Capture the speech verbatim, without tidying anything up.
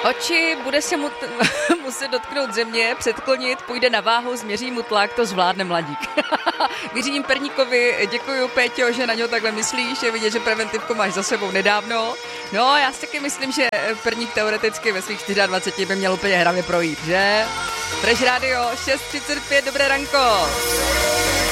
Oči bude se mu t- muset dotknout země, předklonit, půjde na váhu, změří mu tlak, to zvládne mladík. Věřím Perníkovi, děkuju Péťo, že na něho takhle myslíš, je vidět, že preventivku máš za sebou nedávno. No, já si taky myslím, že Perník teoreticky ve svých dvaceti čtyřech by měl úplně hravě projít, že? Fresh Radio šest třicet pět, dobré ranko.